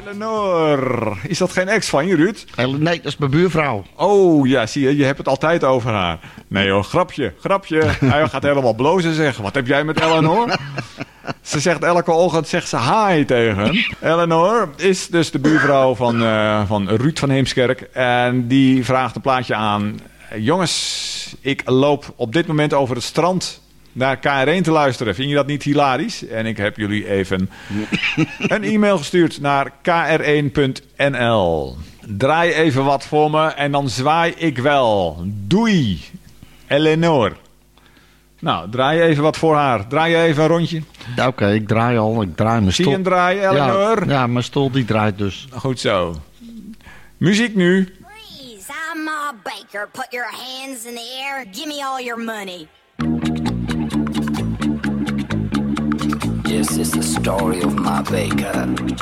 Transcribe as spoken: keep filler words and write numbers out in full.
Eleanor. Is dat geen ex van je, Ruud? Nee, dat is mijn buurvrouw. Oh, ja, zie je. Je hebt het altijd over haar. Nee hoor, grapje, grapje. Hij gaat helemaal blozen zeggen. Wat heb jij met Eleanor? Ze zegt elke ochtend zegt ze hi tegen hem. Eleanor is dus de buurvrouw van, uh, van Ruud van Heemskerk. En die vraagt een plaatje aan. Jongens, ik loop op dit moment over het strand naar K R één te luisteren. Vind je dat niet hilarisch? En ik heb jullie even een e-mail gestuurd naar k r één punt n l. Draai even wat voor me en dan zwaai ik wel. Doei, Eleanor. Nou, draai even wat voor haar. Draai je even een rondje. Ja, oké, okay, ik draai al. Ik draai mijn stoel. Zie je hem draaien, Eleanor? Ja, ja, mijn stoel die draait dus. Goed zo. Muziek nu. Freeze, I'm Ma Baker. Put your hands in the air. Give me all your money. This is the story of Ma Baker.